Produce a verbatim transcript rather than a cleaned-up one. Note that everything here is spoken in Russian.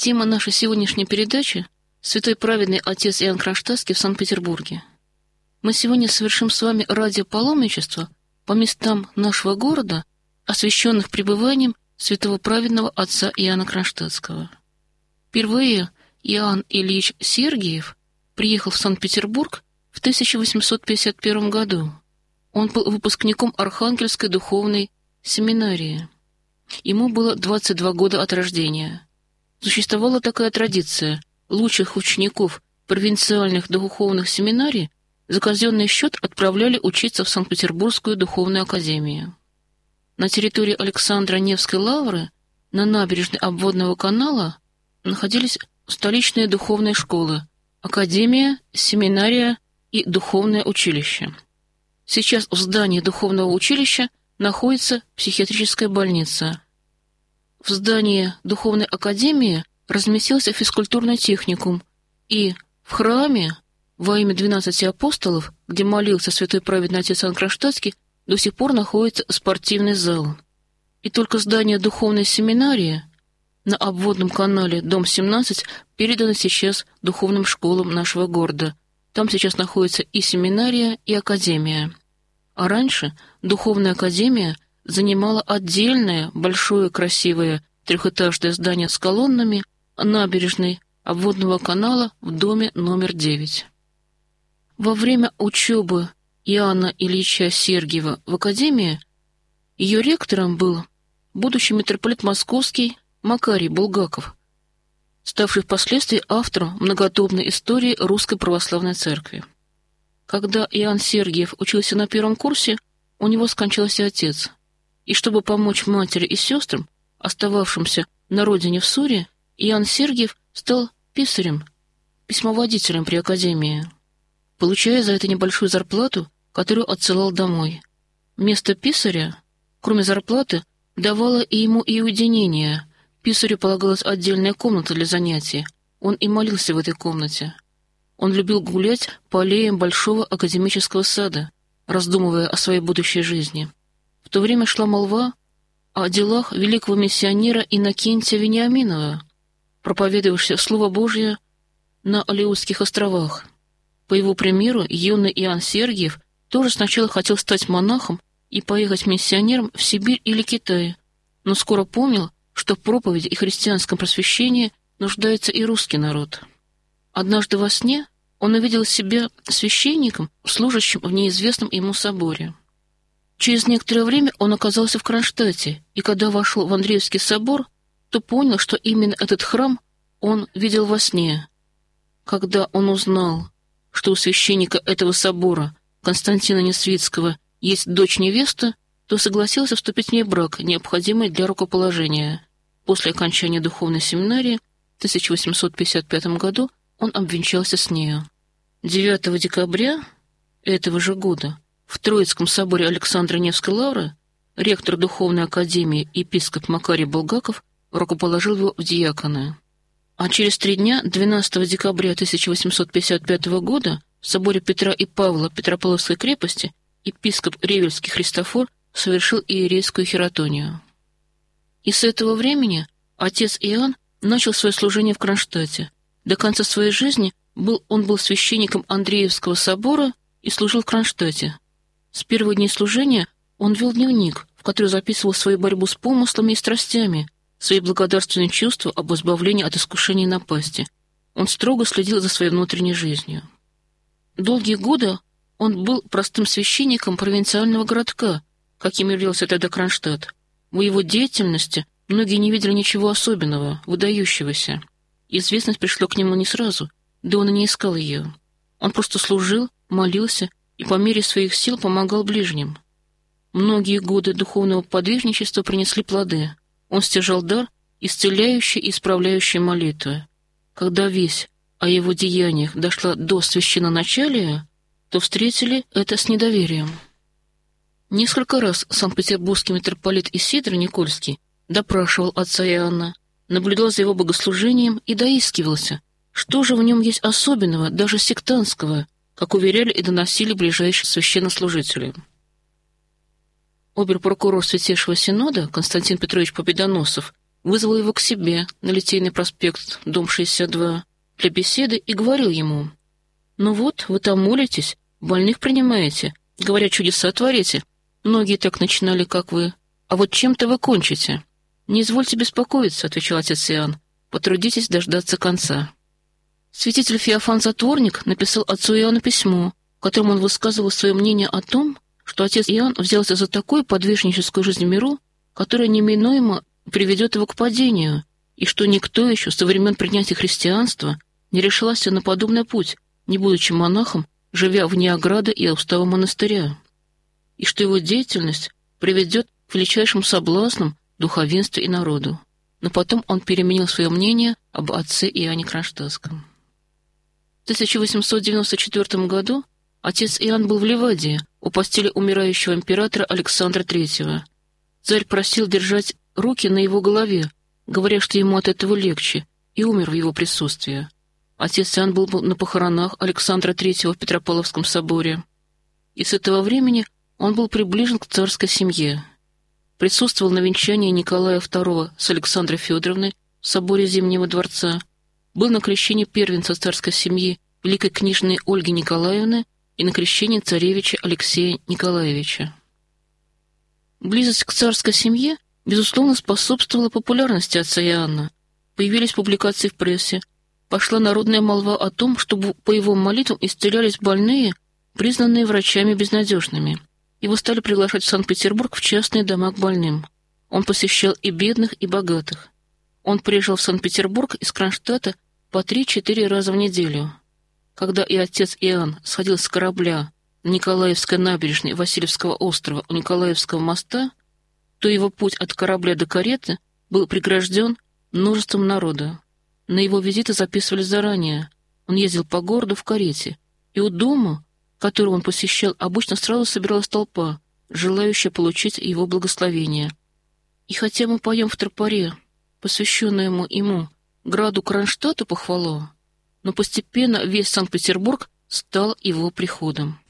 Тема нашей сегодняшней передачи — святой праведный отец Иоанн Кронштадтский в Санкт-Петербурге. Мы сегодня совершим с вами радиопаломничество по местам нашего города, освященных пребыванием святого праведного отца Иоанна Кронштадтского. Впервые Иоанн Ильич Сергиев приехал в Санкт-Петербург в тысяча восемьсот пятьдесят первом году. Он был выпускником Архангельской духовной семинарии. Ему было двадцать два года от рождения. Существовала такая традиция: лучших учеников провинциальных духовных семинарий за казенный счет отправляли учиться в Санкт-Петербургскую духовную академию. На территории Александра Невской лавры, на набережной обводного канала, находились столичные духовные школы, академия, семинария и духовное училище. Сейчас в здании духовного училища находится психиатрическая больница. В здании духовной академии разместился физкультурный техникум, и в храме во имя двенадцати апостолов, где молился святой праведный отец Иоанн Кронштадтский, до сих пор находится спортивный зал. И только здание духовной семинарии на обводном канале, дом семнадцать, передано сейчас духовным школам нашего города. Там сейчас находится и семинария, и академия. А раньше духовная академия занимала отдельное, большое, красивое трехэтажное здание с колоннами набережной обводного канала в доме номер девять. Во время учебы Иоанна Ильича Сергиева в академии ее ректором был будущий митрополит Московский Макарий Булгаков, ставший впоследствии автором многотомной истории Русской Православной Церкви. Когда Иоанн Сергиев учился на первом курсе, у него скончался отец, и чтобы помочь матери и сестрам, остававшимся на родине в Суре, Иоанн Сергиев стал писарем, письмоводителем при академии, получая за это небольшую зарплату, которую отсылал домой. Место писаря, кроме зарплаты, давало и ему и уединение. Писарю полагалась отдельная комната для занятий. Он и молился в этой комнате. Он любил гулять по аллеям большого академического сада, раздумывая о своей будущей жизни. В то время шла молва о делах великого миссионера Иннокентия Вениаминова, проповедовавшего Слово Божье на Алеутских островах. По его примеру, юный Иоанн Сергиев тоже сначала хотел стать монахом и поехать миссионером в Сибирь или Китай, но скоро понял, что в проповеди и христианском просвещении нуждается и русский народ. Однажды во сне он увидел себя священником, служащим в неизвестном ему соборе. Через некоторое время он оказался в Кронштадте, и когда вошел в Андреевский собор, то понял, что именно этот храм он видел во сне. Когда он узнал, что у священника этого собора, Константина Несвицкого, есть дочь-невеста, то согласился вступить в ней брак, необходимый для рукоположения. После окончания духовной семинарии в тысяча восемьсот пятьдесят пятом году он обвенчался с нею. девятого декабря этого же года в Троицком соборе Александра Невской лавры ректор духовной академии епископ Макарий Булгаков рукоположил его в диаконы. А через три дня, двенадцатого декабря тысяча восемьсот пятьдесят пятого года, в соборе Петра и Павла Петропавловской крепости епископ Ревельский Христофор совершил иерейскую хиротонию. И с этого времени отец Иоанн начал свое служение в Кронштадте. До конца своей жизни был, он был священником Андреевского собора и служил в Кронштадте. С первых дней служения он вел дневник, в который записывал свою борьбу с помыслами и страстями, свои благодарственные чувства об избавлении от искушений и напасти. Он строго следил за своей внутренней жизнью. Долгие годы он был простым священником провинциального городка, каким являлся тогда Кронштадт. В его деятельности многие не видели ничего особенного, выдающегося. Известность пришла к нему не сразу, да он и не искал ее. Он просто служил, молился и по мере своих сил помогал ближним. Многие годы духовного подвижничества принесли плоды. Он стяжал дар, исцеляющий и исправляющий молитвы. Когда весть о его деяниях дошла до священноначалия, то встретили это с недоверием. Несколько раз санкт-петербургский митрополит Исидор Никольский допрашивал отца Иоанна, наблюдал за его богослужением и доискивался, что же в нем есть особенного, даже сектантского, как уверяли и доносили ближайшие священнослужители. Обер-прокурор Святейшего Синода Константин Петрович Победоносов вызвал его к себе на Литейный проспект, дом шестьдесят два, для беседы и говорил ему: «Ну вот, вы там молитесь, больных принимаете, говорят, чудеса творите. Многие так начинали, как вы. А вот чем-то вы кончите». «Не извольте беспокоиться», — отвечал отец Иоанн, — «потрудитесь дождаться конца». Святитель Феофан Затворник написал отцу Иоанну письмо, в котором он высказывал свое мнение о том, что отец Иоанн взялся за такую подвижническую жизнь в миру, которая неминуемо приведет его к падению, и что никто еще со времен принятия христианства не решался на подобный путь, не будучи монахом, живя вне ограды и устава монастыря, и что его деятельность приведет к величайшим соблазнам духовенству и народу. Но потом он переменил свое мнение об отце Иоанне Кронштадтском. В тысяча восемьсот девяносто четвёртом году отец Иоанн был в Ливадии у постели умирающего императора Александра Третьего. Царь просил держать руки на его голове, говоря, что ему от этого легче, и умер в его присутствии. Отец Иоанн был на похоронах Александра Третьего в Петропавловском соборе, и с этого времени он был приближен к царской семье. Присутствовал на венчании Николая Второго с Александрой Федоровной в соборе Зимнего дворца, был на крещении первенца царской семьи великой княжны Ольги Николаевны и на крещении царевича Алексея Николаевича. Близость к царской семье, безусловно, способствовала популярности отца Иоанна. Появились публикации в прессе, пошла народная молва о том, что по его молитвам исцелялись больные, признанные врачами безнадежными. Его стали приглашать в Санкт-Петербург в частные дома к больным. Он посещал и бедных, и богатых. Он приезжал в Санкт-Петербург из Кронштадта по три-четыре раза в неделю. Когда и отец Иоанн сходил с корабля на Николаевской набережной Васильевского острова у Николаевского моста, то его путь от корабля до кареты был прегражден множеством народа. На его визиты записывали заранее. Он ездил по городу в карете, и у дома, который он посещал, обычно сразу собиралась толпа, желающая получить его благословение. И хотя мы поем в тропаре, посвященному ему, граду Кронштадту похвалу, но постепенно весь Санкт-Петербург стал его приходом.